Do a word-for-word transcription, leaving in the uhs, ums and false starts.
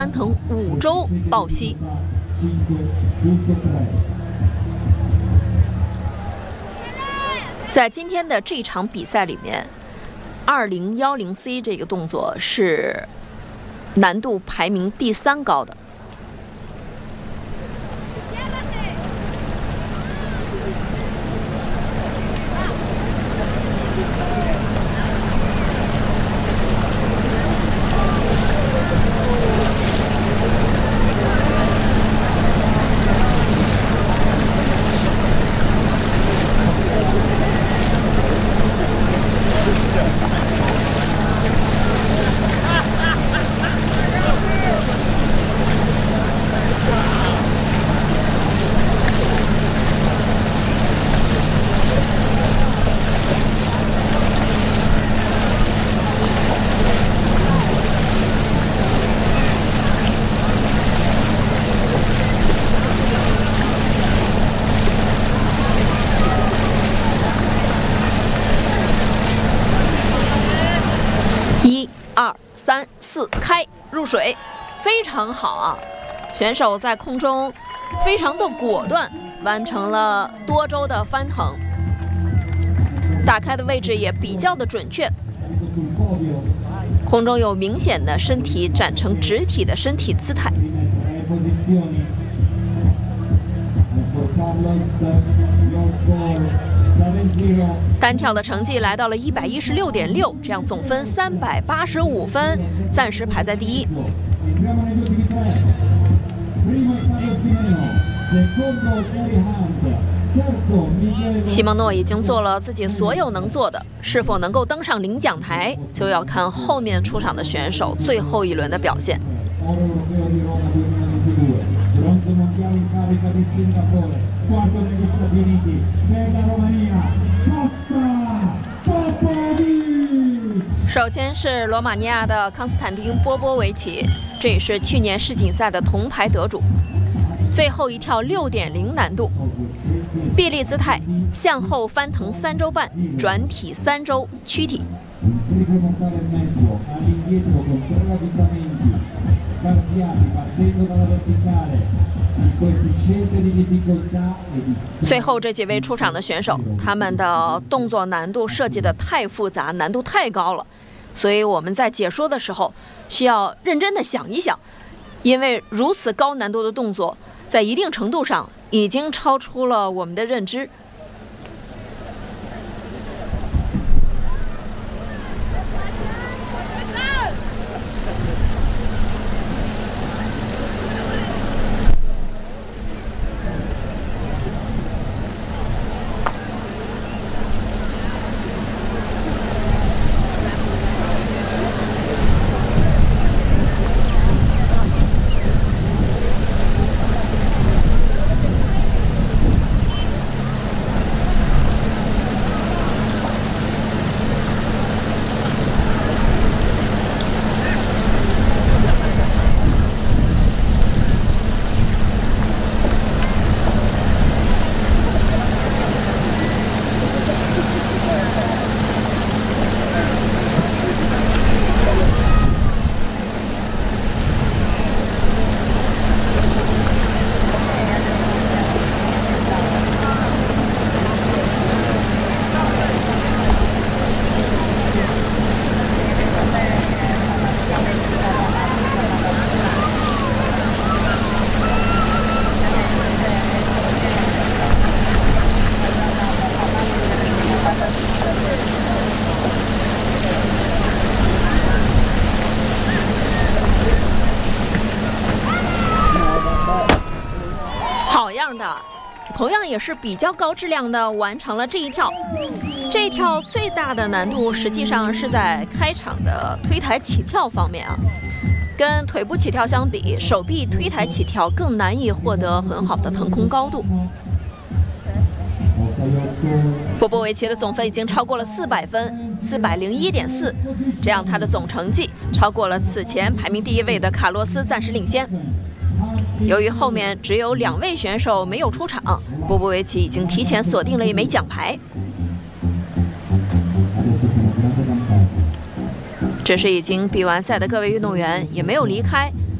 翻腾五周抱膝。在今天的这场比赛里面，二零一零 C 这个动作是难度排名第三高的。二三四，开，入水，非常好啊！选手在空中非常的果断，完成了多周的翻腾，打开的位置也比较的准确，空中有明显的身体展成直体的身体姿态。单跳的成绩来到了一百一十六点六，这样总分三百八十五分，暂时排在第一。西蒙诺已经做了自己所有能做的，是否能够登上领奖台，就要看后面出场的选手最后一轮的表现。首先是罗马尼亚的康斯坦丁·波波维奇，这也是去年世锦赛的铜牌得主。最后一跳 六点零 难度，臂力姿态，向后翻腾三周半，转体三周，躯体。最后这几位出场的选手，他们的动作难度设计的太复杂，难度太高了，所以我们在解说的时候需要认真的想一想，因为如此高难度的动作，在一定程度上已经超出了我们的认知。同样也是比较高质量的完成了这一跳。这一跳最大的难度实际上是在开场的推抬起跳方面啊，跟腿部起跳相比，手臂推抬起跳更难以获得很好的腾空高度。波波维奇的总分已经超过了四百分，四百零一点四，这样他的总成绩超过了此前排名第一位的卡洛斯，暂时领先。由于后面只有两位选手没有出场，波波维奇已经提前锁定了一枚奖牌。这时已经比完赛的各位运动员也没有离开，